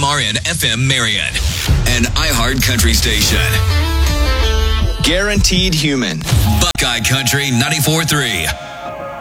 WMRN FM Marion, an iHeart Country station. Guaranteed human. Buckeye Country 94.3.